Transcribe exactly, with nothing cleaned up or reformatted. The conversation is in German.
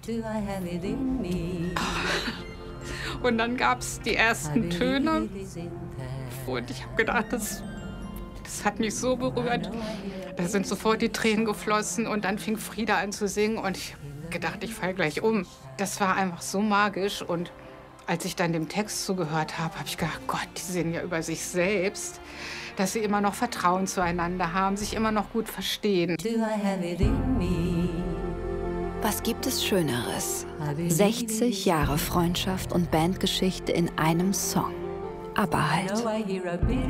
Und dann gab es die ersten Töne und ich habe gedacht, das, das hat mich so berührt. Da sind sofort die Tränen geflossen und dann fing Frida an zu singen und ich habe gedacht, ich falle gleich um. Das war einfach so magisch und als ich dann dem Text zugehört habe, habe ich gedacht, Gott, die singen ja über sich selbst, dass sie immer noch Vertrauen zueinander haben, sich immer noch gut verstehen. Was gibt es Schöneres? sechzig Jahre Freundschaft und Bandgeschichte in einem Song. Aber halt.